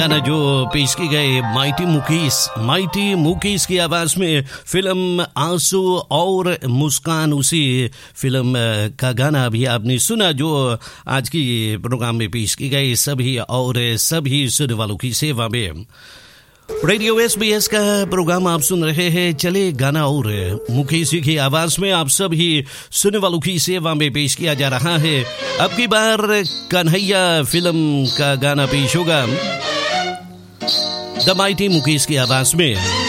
गाना जो पेश की गए माइटी मुकेश की आवाज में फिल्म आंसू और मुस्कान, उसी फिल्म का गाना भी आपने सुना जो आज की प्रोग्राम में पेश की गई सभी सुनने वालों की सेवा में। रेडियो SBS का प्रोग्राम आप सुन रहे हैं चले गाना और मुकेश जी की आवाज में आप सभी सुनने वालों की सेवा में पेश किया जा रहा है। अब की बार कन्हैया फिल्म का गाना पेश होगा द माइटी मुकेश की आवाज में।